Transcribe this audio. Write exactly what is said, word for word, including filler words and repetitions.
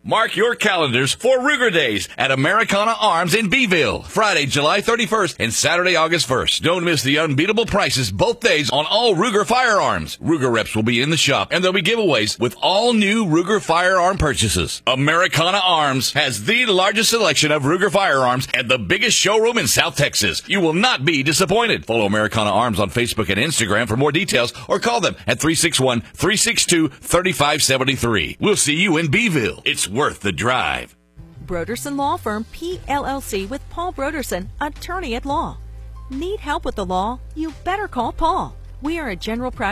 Mark your calendars for Ruger Days at Americana Arms in Beeville, Friday, July thirty-first and Saturday, August first. Don't miss the unbeatable prices both days on all Ruger firearms. Ruger reps will be in the shop, and there'll be giveaways with all new Ruger firearm purchases. Americana Arms has the largest selection of Ruger firearms and the biggest showroom in South Texas. You will not be disappointed. Follow Americana Arms on Facebook and Instagram for more details, or call them at three six one, three six two, three five seven three. We'll see you in Beeville. It's worth the drive. Broderson Law Firm, P L L C, with Paul Broderson, attorney at law. Need help with the law? You better call Paul. We are a general practice